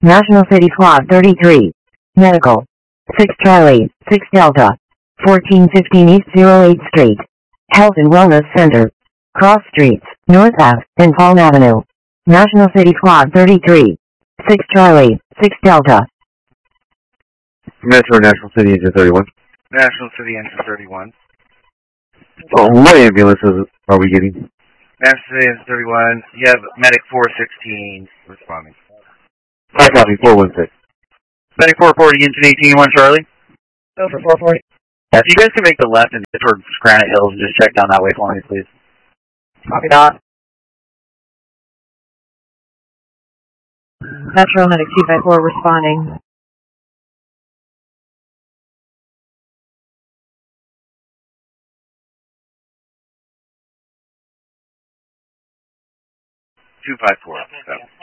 National City Squad 33. Medical. 6 Charlie, 6 Delta. 1415 East 08th Street. Health and Wellness Center. Cross Streets, North Ave, and Palm Avenue. National City Squad 33. 6 Charlie, 6 Delta. Metro National City Engine 31. National City Engine 31. Oh, what ambulances are we getting? National City Engine 31. You have Medic 416 responding. I copy 416. Medic 440, Engine 18-1 Charlie. Over 440. If you guys can make the left and get towards Granite Hills and just check down that way for me, please. Copy that. Metro Medic 254 responding. Two 5-4.